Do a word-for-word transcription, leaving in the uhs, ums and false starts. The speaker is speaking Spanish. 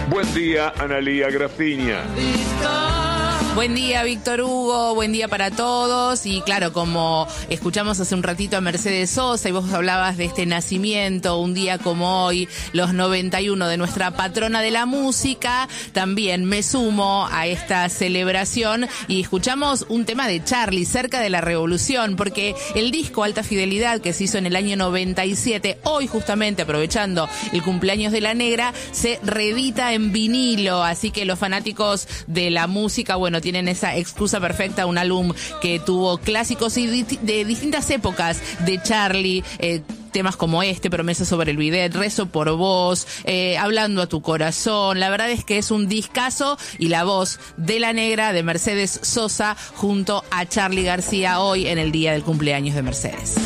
Buen día, Analía Grafiña. Buen día, Víctor Hugo, buen día para todos. Y claro, como escuchamos hace un ratito a Mercedes Sosa y vos hablabas de este nacimiento, un día como hoy, los noventa y uno de nuestra patrona de la música, también me sumo a esta celebración y escuchamos un tema de Charly, Cerca de la Revolución, porque el disco Alta Fidelidad que se hizo en el año noventa y siete, hoy justamente aprovechando el cumpleaños de la Negra, se reedita en vinilo, así que los fanáticos de la música, bueno, tienen esa excusa perfecta, un álbum que tuvo clásicos y de distintas épocas de Charly, eh, temas como este, Promesa sobre el bidet, Rezo por vos, eh, Hablando a tu corazón. La verdad es que es un discazo y la voz de la Negra, de Mercedes Sosa, junto a Charly García hoy en el día del cumpleaños de Mercedes.